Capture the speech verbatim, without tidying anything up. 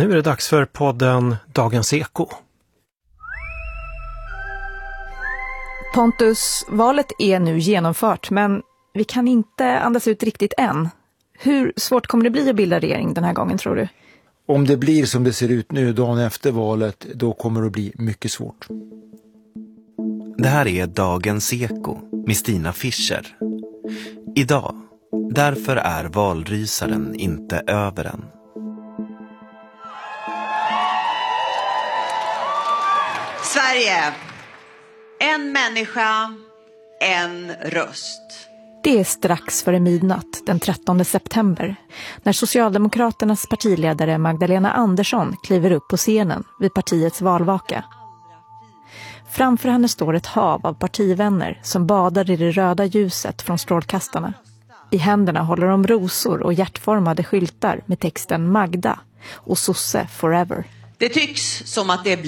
Nu är det dags för podden Dagens Eko. Pontus, valet är nu genomfört, men vi kan inte andas ut riktigt än. Hur svårt kommer det bli att bilda regering den här gången, tror du? Om det blir som det ser ut nu dagen efter valet, då kommer det att bli mycket svårt. Det här är Dagens Eko med Stina Fischer. Idag, därför är valrysaren inte över än. Sverige. En människa, en röst. Det är strax före midnatt den trettonde september när Socialdemokraternas partiledare Magdalena Andersson kliver upp på scenen vid partiets valvaka. Framför henne står ett hav av partivänner som badar i det röda ljuset från strålkastarna. I händerna håller de rosor och hjärtformade skyltar med texten Magda och Sosse Forever. Det tycks som att det blir